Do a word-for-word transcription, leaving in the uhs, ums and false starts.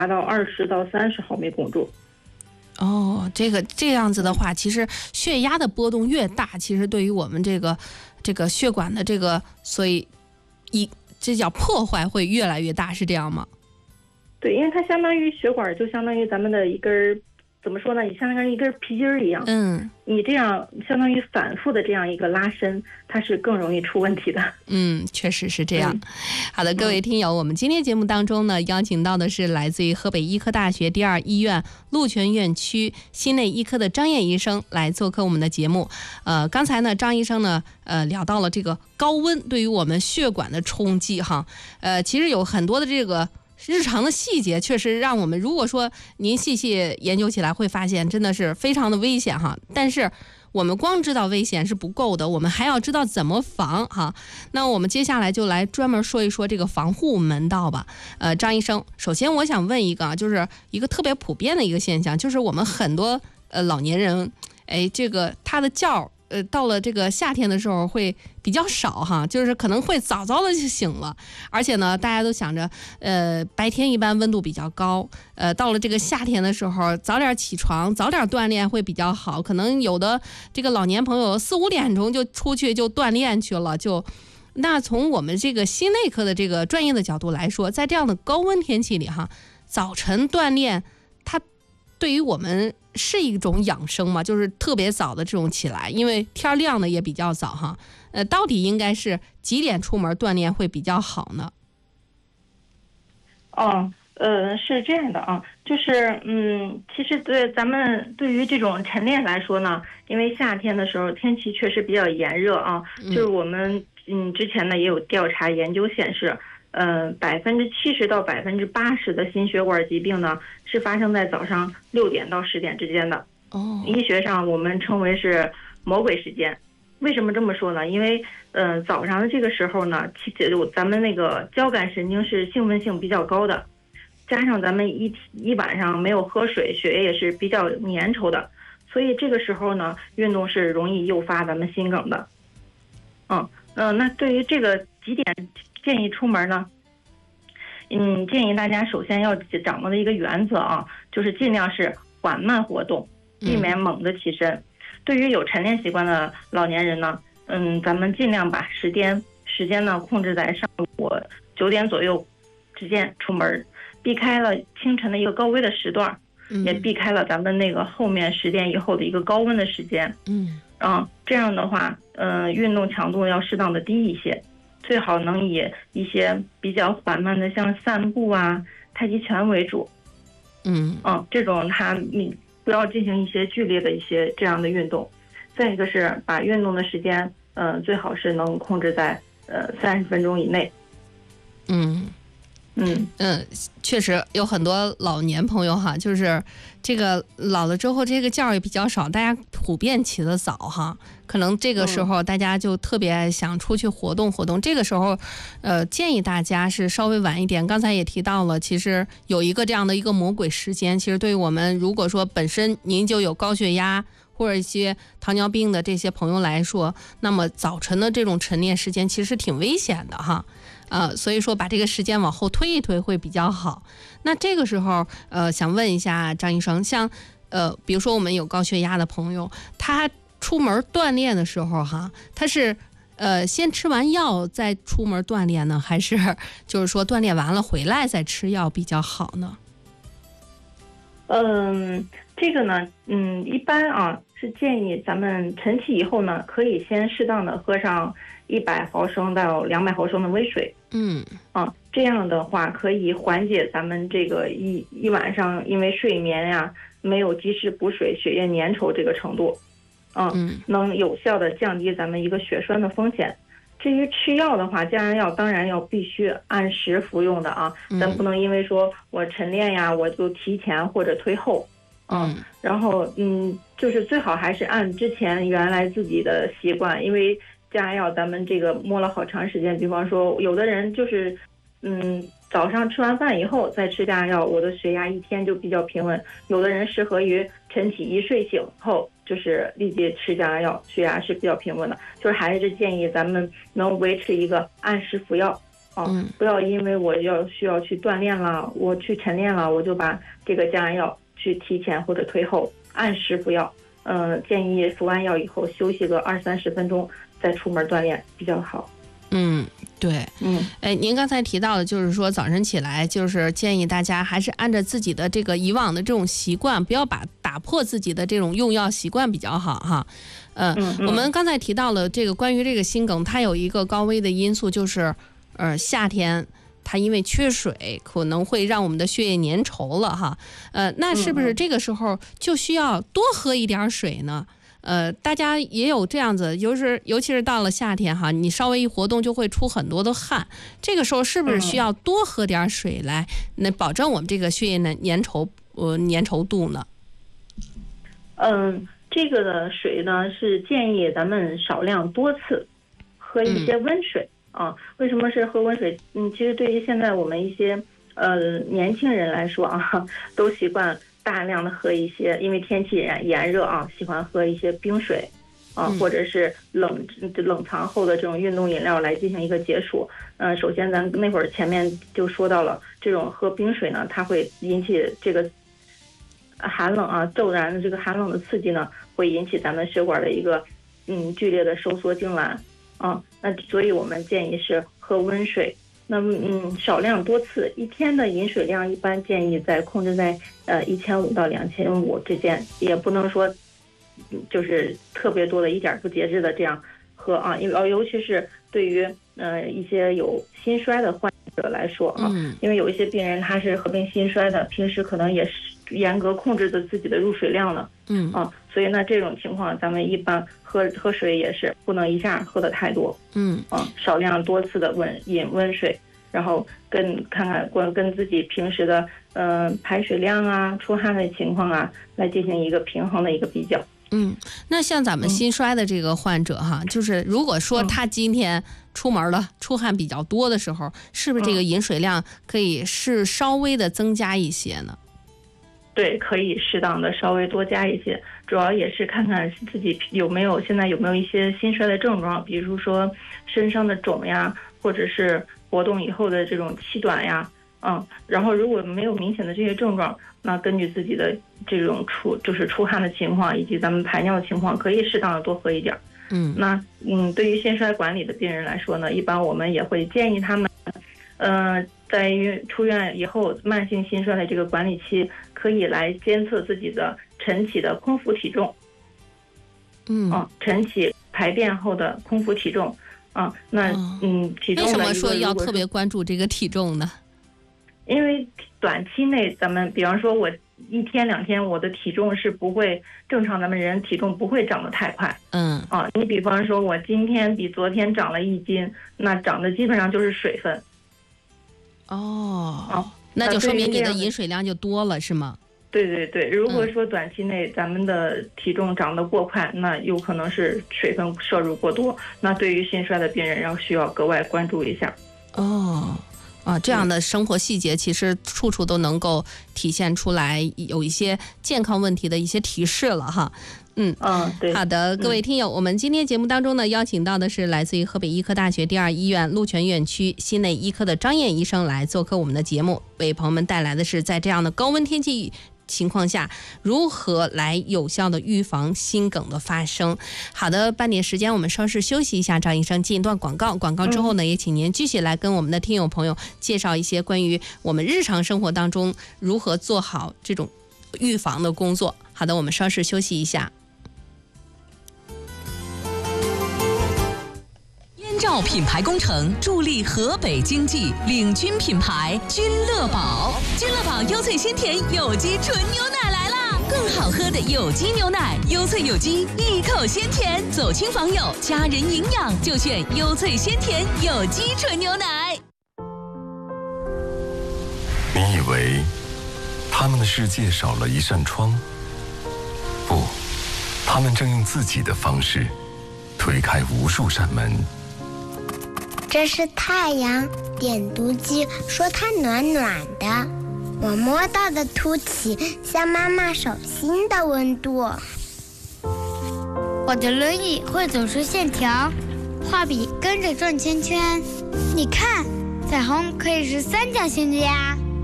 达到二十到三十毫米汞柱。 哦，这个这样子的话，其实血压的波动越大，其实对于我们这个这个血管的这个，所以一这叫破坏会越来越大，是这样吗？ 对，因为它相当于血管，就相当于咱们的一根，怎么说呢？你相当于一根皮筋儿一样。 嗯， 你这样相当于反复的这样一个拉伸，它是更容易出问题的。 嗯，确实是这样。 嗯、 好的，各位听友，我们今天节目当中呢，邀请到的是来自于河北医科大学第二医院鹿泉院区心内医科的张燕医生来做客我们的节目。呃，刚才呢，张医生呢，呃，聊到了这个高温对于我们血管的冲击哈。呃，其实有很多的这个日常的细节，确实让我们如果说您细细研究起来，会发现真的是非常的危险哈。但是我们光知道危险是不够的，我们还要知道怎么防哈。那我们接下来就来专门说一说这个防护门道吧。呃，张医生，首先我想问一个，就是一个特别普遍的一个现象，就是我们很多呃老年人，哎，这个他的觉呃，到了这个夏天的时候会比较少哈，就是可能会早早的就醒了，而且呢，大家都想着，呃，白天一般温度比较高，呃，到了这个夏天的时候，早点起床，早点锻炼会比较好。可能有的这个老年朋友四五点钟就出去就锻炼去了，就那从我们这个心内科的这个专业的角度来说，在这样的高温天气里哈，早晨锻炼它对于我们是一种养生嘛，就是特别早的这种起来，因为天亮的也比较早哈。呃，到底应该是几点出门锻炼会比较好呢？ 哦，呃，是这样的啊，就是嗯，其实对咱们对于这种晨练来说呢，因为夏天的时候天气确实比较炎热啊，就是我们嗯之前呢也有调查研究显示。呃，百分之七十到百分之八十的心血管疾病呢，是发生在早上六点到十点之间的。 哦， 医学上我们称为是魔鬼时间。为什么这么说呢？因为呃，早上的这个时候呢，其实咱们那个交感神经是兴奋性比较高的，加上咱们一一晚上没有喝水，血液也是比较粘稠的，所以这个时候呢，运动是容易诱发咱们心梗的。嗯嗯、呃，那对于这个几点建议出门呢？嗯，建议大家首先要掌握的一个原则啊，就是尽量是缓慢活动，避免猛的起身。嗯、对于有晨练习惯的老年人呢，嗯，咱们尽量把时间时间呢控制在上午九点左右之间出门，避开了清晨的一个高危的时段，嗯、也避开了咱们那个后面十点以后的一个高温的时间。嗯，啊，这样的话，嗯、呃，运动强度要适当的低一些。最好能以一些比较缓慢的，像散步啊、太极拳为主。嗯嗯，这种它你不要进行一些剧烈的一些这样的运动。再一个是把运动的时间，嗯、呃，最好是能控制在呃三十分钟以内。嗯嗯嗯，确实有很多老年朋友哈，就是这个老了之后，这个觉也比较少，大家普遍起得早哈，可能这个时候大家就特别想出去活动活动。嗯、这个时候，呃，建议大家是稍微晚一点。刚才也提到了，其实有一个这样的一个魔鬼时间，其实对于我们如果说本身您就有高血压或者一些糖尿病的这些朋友来说，那么早晨的这种晨练时间其实挺危险的哈。呃，所以说把这个时间往后推一推会比较好。那这个时候，呃，想问一下张医生，像呃，比如说我们有高血压的朋友，他出门锻炼的时候哈，他是呃先吃完药再出门锻炼呢，还是就是说锻炼完了回来再吃药比较好呢？ 嗯，这个呢，嗯，一般啊是建议咱们晨起以后呢，可以先适当的喝上一百毫升到两百毫升的微水。嗯，啊，这样的话可以缓解咱们这个一一晚上因为睡眠呀、啊、没有及时补水，血液粘稠这个程度，嗯，嗯能有效的降低咱们一个血栓的风险。至于吃药的话，降压药当然要必须按时服用的啊，咱不能因为说我晨练呀，我就提前或者推后，嗯，然后嗯，就是最好还是按之前原来自己的习惯，因为降压药咱们这个摸了好长时间，比方说有的人就是嗯早上吃完饭以后再吃降压药，我的血压一天就比较平稳。有的人适合于晨起一睡醒后就是立即吃降压药，血压是比较平稳的。就是还是建议咱们能维持一个按时服药。 啊， 嗯， 不要因为我要需要去锻炼了，我去晨练了，我就把这个降压药去提前或者推后，按时服药。嗯、呃，建议服完药以后休息个二三十分钟再出门锻炼比较好。 嗯，对， 嗯， 哎，您刚才提到的，就是说早晨起来，就是建议大家还是按照自己的这个以往的这种习惯，不要把打破自己的这种用药习惯比较好哈。呃、 嗯嗯， 我们刚才提到了这个关于这个心梗，它有一个高危的因素，就是呃夏天。它因为缺水，可能会让我们的血液粘稠了哈，呃，那是不是这个时候就需要多喝一点水呢？呃，大家也有这样子，就是尤其是到了夏天哈，你稍微一活动就会出很多的汗，这个时候是不是需要多喝点水来，那保证我们这个血液粘粘稠呃粘稠度呢？ 嗯，这个的水呢是建议咱们少量多次喝一些温水。嗯啊，为什么是喝温水？嗯，其实对于现在我们一些呃年轻人来说啊，都习惯大量的喝一些，因为天气炎炎热啊，喜欢喝一些冰水啊，或者是冷冷藏后的这种运动饮料来进行一个解暑。嗯、呃，首先咱那会儿前面就说到了，这种喝冰水呢，它会引起这个寒冷啊，骤然的这个寒冷的刺激呢，会引起咱们血管的一个嗯剧烈的收缩痉挛。啊，那所以我们建议是喝温水，那么嗯少量多次，一天的饮水量一般建议在控制在呃一千五到两千五之间，也不能说就是特别多的一点不节制的这样喝啊，因为尤其是对于呃一些有心衰的患者来说啊， 嗯， 因为有一些病人他是合并心衰的，平时可能也是严格控制着自己的入水量的， 嗯啊，所以呢这种情况咱们一般喝喝水也是不能一下喝的太多， 嗯啊，少量多次的温饮温水，然后跟看看跟跟自己平时的呃排水量啊、出汗的情况啊来进行一个平衡的一个比较。 嗯，那像咱们心衰的这个患者哈，嗯、就是如果说他今天出门了，出汗比较多的时候，是不是这个饮水量可以是稍微的增加一些呢？ 对，可以适当的稍微多加一些，主要也是看看自己有没有现在有没有一些心衰的症状，比如说身上的肿呀，或者是活动以后的这种气短呀，嗯，然后如果没有明显的这些症状，那根据自己的这种出就是出汗的情况以及咱们排尿的情况，可以适当的多喝一点。 嗯， 那嗯，对于心衰管理的病人来说呢，一般我们也会建议他们，呃，在于出院以后慢性心衰的这个管理期，可以来监测自己的晨起的空腹体重。 嗯， 啊，晨起排便后的空腹体重。啊，那嗯，体重为什么说要特别关注这个体重呢？ 因为短期内咱们，比方说我一天两天，我的体重是不会正常，咱们人体重不会长得太快。 嗯， 啊，你比方说我今天比昨天长了一斤，那长的基本上就是水分。 哦， 啊， 那就说明你的饮水量就多了，是吗？ 对对对，如果说短期内咱们的体重长得过快，嗯、那有可能是水分摄入过多，那对于心衰的病人要需要格外关注一下。 哦。啊，这样的生活细节其实处处都能够体现出来，有一些健康问题的一些提示了哈。嗯嗯，对。 好的，各位听友，嗯、我们今天节目当中呢，邀请到的是来自于河北医科大学第二医院鹿泉院区心内医科的张燕医生来做客我们的节目，为朋友们带来的是在这样的高温天气情况下，如何来有效的预防心梗的发生。好的，半点时间我们稍事休息一下，张医生进一段广告，广告之后呢、嗯、也请您继续来跟我们的听友朋友介绍一些关于我们日常生活当中如何做好这种预防的工作。好的，我们稍事休息一下。 燕赵品牌工程助力河北经济，领军品牌君乐宝。君乐宝优萃鲜甜有机纯牛奶来啦！更好喝的有机牛奶，优萃有机，一口鲜甜，走亲访友，家人营养就选优萃鲜甜有机纯牛奶。 你以为他们的世界少了一扇窗？不，他们正用自己的方式推开无数扇门。 这是太阳，点读机说它暖暖的，我摸到的凸起像妈妈手心的温度。 我的轮椅会走出线条，画笔跟着转圈圈。你看， 彩虹可以是三角形的呀。